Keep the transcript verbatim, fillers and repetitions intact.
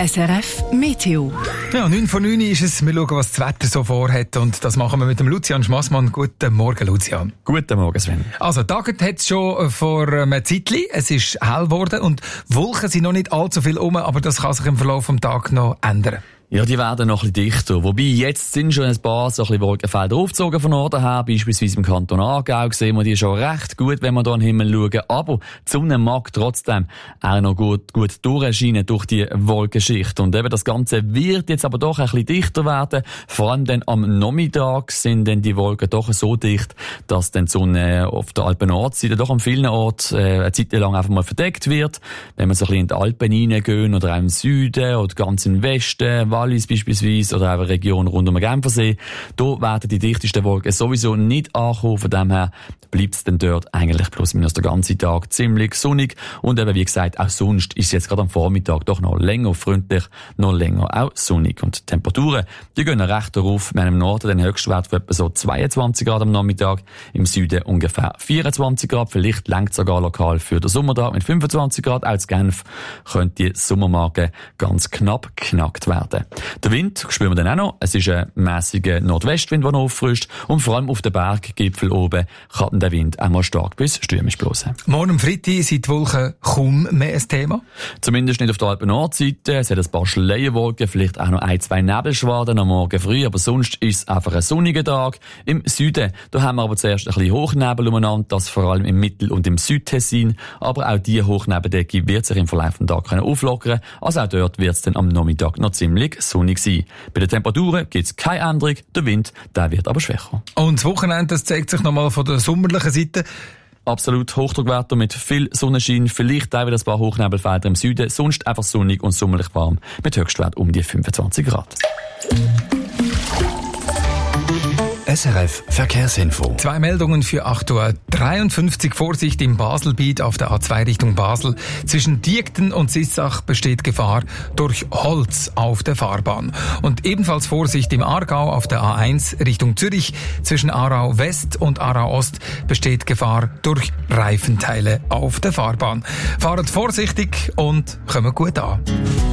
S R F Meteo. Ja, neun von neun ist es. Wir schauen, was das Wetter so vorhat. Und das machen wir mit dem Lucian Schmassmann. Guten Morgen, Lucian. Guten Morgen, Sven. Also, Tag hat es schon vor einem Zeitchen. Es ist hell geworden und Wolken sind noch nicht allzu viel um, aber das kann sich im Verlauf des Tages noch ändern. Ja, die werden noch ein bisschen dichter. Wobei, jetzt sind schon ein paar so ein bisschen Wolkenfelder aufgezogen von Norden her. Beispielsweise im Kanton Aargau sehen wir die schon recht gut, wenn wir hier in den Himmel schauen. Aber die Sonne mag trotzdem auch noch gut, gut durchscheinen durch die Wolkenschicht. Und eben das Ganze wird jetzt aber doch ein bisschen dichter werden. Vor allem dann am Nachmittag sind dann die Wolken doch so dicht, dass dann die Sonne auf der Alpen-Nordseite doch an vielen Orten äh, eine Zeit lang einfach mal verdeckt wird. Wenn wir so ein bisschen in die Alpen hineingehen oder auch im Süden oder ganz im Westen, Wallis beispielsweise oder auch eine Region rund um den Genfersee, da werden die dichtesten Wolken sowieso nicht ankommen. Von dem her bleibt es dann dort eigentlich plus minus den ganzen Tag ziemlich sonnig. Und eben, wie gesagt, auch sonst ist es jetzt gerade am Vormittag doch noch länger freundlich, noch länger auch sonnig. Und die Temperaturen, die gehen recht darauf. Wir haben im Norden den Höchstwert von etwa so zweiundzwanzig Grad am Nachmittag, im Süden ungefähr vierundzwanzig Grad. Vielleicht lenkt sogar lokal für den Sommertag mit fünfundzwanzig Grad. Auch in Genf könnte die Sommermarke ganz knapp geknackt werden. Der Wind spüren wir dann auch noch. Es ist ein mäßiger Nordwestwind, der noch auffrischt. Und vor allem auf den Berggipfel oben kann der Wind einmal stark bis stürmisch blosen. Morgen am Freitag sind die Wolken kaum mehr ein Thema. Zumindest nicht auf der Alpen-Nordseite. Es hat ein paar Schleierwolken, vielleicht auch noch ein, zwei Nebelschwaden am Morgen früh. Aber sonst ist es einfach ein sonniger Tag. Im Süden, da haben wir aber zuerst ein bisschen Hochnebel umeinander. Das vor allem im Mittel- und im Südtessin. Aber auch diese Hochnebeldecke wird sich im Verlauf des Tages auflockern. Also auch dort wird es dann am Nachmittag noch ziemlich sonnig sein. Bei den Temperaturen gibt es keine Änderung, der Wind, der wird aber schwächer. Und das Wochenende, das zeigt sich nochmal von der sommerlichen Seite. Absolut Hochdruckwetter mit viel Sonnenschein, vielleicht auch wieder ein paar Hochnebelfelder im Süden, sonst einfach sonnig und sommerlich warm mit Höchstwert um die fünfundzwanzig Grad. S R F Verkehrsinfo. Zwei Meldungen für acht Uhr dreiundfünfzig. Vorsicht im Baselbiet auf der A zwei Richtung Basel. Zwischen Diekten und Sissach besteht Gefahr durch Holz auf der Fahrbahn. Und ebenfalls Vorsicht im Aargau auf der A eins Richtung Zürich. Zwischen Aarau West und Aarau Ost besteht Gefahr durch Reifenteile auf der Fahrbahn. Fahrt vorsichtig und kommt gut an.